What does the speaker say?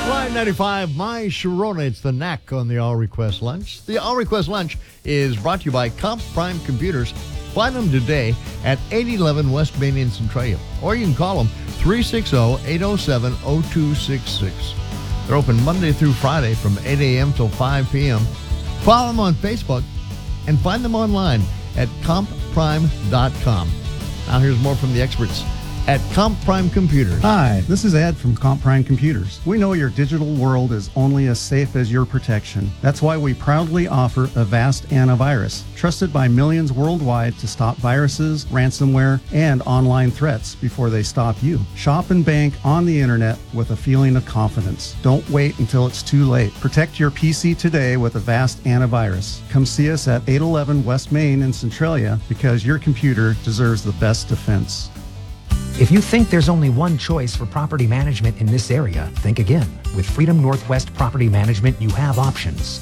Line 95, My Sharona. It's the knack on the All Request Lunch. The All Request Lunch is brought to you by Comp Prime Computers. Find them today at 811 West Main in Centralia. Or you can call them 360-807-0266. They're open Monday through Friday from 8 a.m. till 5 p.m. Follow them on Facebook and find them online at compprime.com. Now here's more from the experts at Comp Prime Computers. Hi, this is Ed from Comp Prime Computers. We know your digital world is only as safe as your protection. That's why we proudly offer Avast Antivirus, trusted by millions worldwide to stop viruses, ransomware, and online threats before they stop you. Shop and bank on the internet with a feeling of confidence. Don't wait until it's too late. Protect your PC today with Avast Antivirus. Come see us at 811 West Main in Centralia because your computer deserves the best defense. If you think there's only one choice for property management in this area, think again. With Freedom Northwest Property Management, you have options.